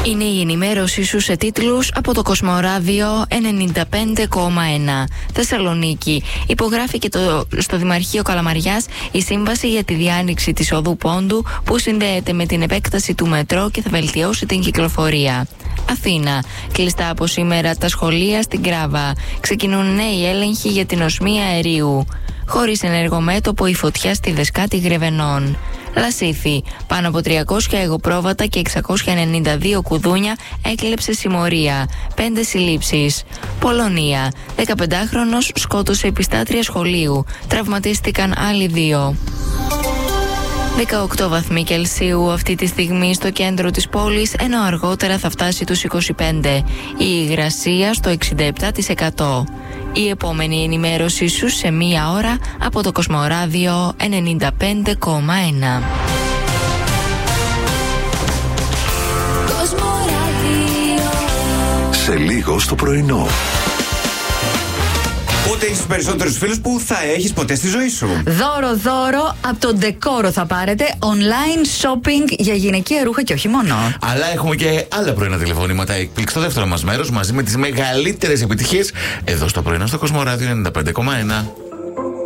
Είναι η ενημέρωσή σου σε τίτλους από το Κοσμοράδιο 95,1. Θεσσαλονίκη. Υπογράφηκε στο Δημαρχείο Καλαμαριάς η σύμβαση για τη διάνοιξη της οδού Πόντου που συνδέεται με την επέκταση του μετρό και θα βελτιώσει την κυκλοφορία. Αθήνα. Κλειστά από σήμερα τα σχολεία στην Κράβα. Ξεκινούν νέοι έλεγχοι για την οσμία αερίου. Χωρίς ενεργό μέτωπο η φωτιά στη Δεσκάτη Γρεβενών. Λασίθι. Πάνω από 300 εγωπρόβατα και 692 κουδούνια έκλεψε συμμορία. 5 συλλήψεις. Πολωνία. 15χρονος σκότωσε επιστάτρια σχολείου. Τραυματίστηκαν άλλοι 2. 18 βαθμοί Κελσίου αυτή τη στιγμή στο κέντρο της πόλης, ενώ αργότερα θα φτάσει τους 25. Η υγρασία στο 67%. Η επόμενη ενημέρωση σου σε μία ώρα από το Κοσμοράδιο 95,1. Σε λίγο στο πρωινό. Πότε είσαι στους περισσότερους φίλους που θα έχεις ποτέ στη ζωή σου. Δώρο από τον Decoro θα πάρετε. Online shopping για γυναικεία ρούχα και όχι μόνο. Αλλά έχουμε και άλλα πρωινά τηλεφωνήματα εκπληκτικό στο δεύτερο μας μέρος μαζί με τις μεγαλύτερες επιτυχίες εδώ στο πρωινό στο Κοσμοράδιο 95,1.